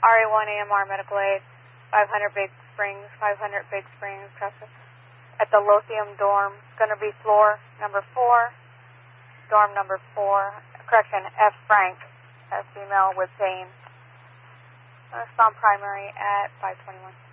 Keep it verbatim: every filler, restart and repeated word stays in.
R A one A M R Medical Aid, five hundred Big Springs, five hundred Big Springs, at the Lothium dorm. It's going to be floor number four, dorm number four, correction, F. Frank, a female with pain. Respond primary at five twenty-one.